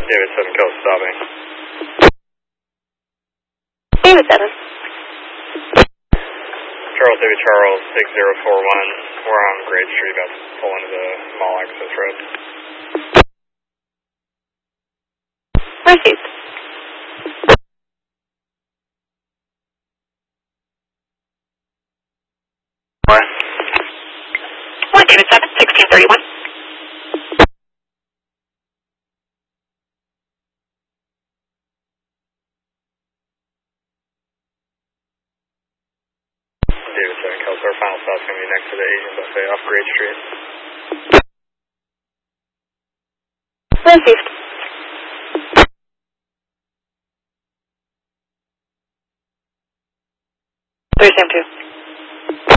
David 7, Coast stopping. David 7. Charles, David Charles, 6041. We're on Grade Street, about to pull into the mall access road. Received. One David 7, 1631. David 7, Coast, our final stop's going to be next to the Asian buffet off Grade Street. Received. There's him too.